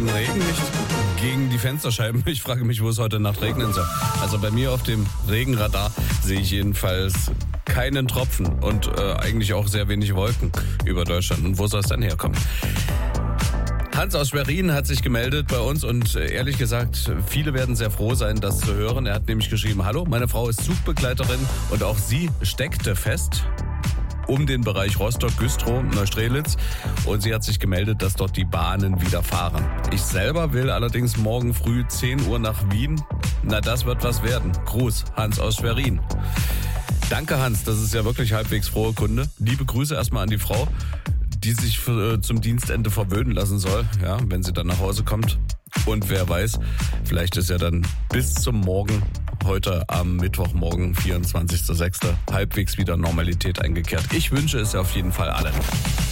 den Regen, nicht gegen die Fensterscheiben. Ich frage mich, wo es heute Nacht regnen soll. Also bei mir auf dem Regenradar sehe ich jedenfalls keinen Tropfen und eigentlich auch sehr wenig Wolken über Deutschland. Und wo soll es dann herkommen? Hans aus Schwerin hat sich gemeldet bei uns und ehrlich gesagt, viele werden sehr froh sein, das zu hören. Er hat nämlich geschrieben: Hallo, meine Frau ist Zugbegleiterin und auch sie steckte fest um den Bereich Rostock, Güstrow, Neustrelitz, und sie hat sich gemeldet, dass dort die Bahnen wieder fahren. Ich selber will allerdings morgen früh 10 Uhr nach Wien. Na, das wird was werden. Gruß, Hans aus Schwerin. Danke, Hans, das ist ja wirklich halbwegs frohe Kunde. Liebe Grüße erstmal an die Frau, die sich zum Dienstende verwöhnen lassen soll, ja, wenn sie dann nach Hause kommt. Und wer weiß, vielleicht ist ja dann bis zum Morgen, heute am Mittwochmorgen, 24.06., halbwegs wieder Normalität eingekehrt. Ich wünsche es auf jeden Fall allen.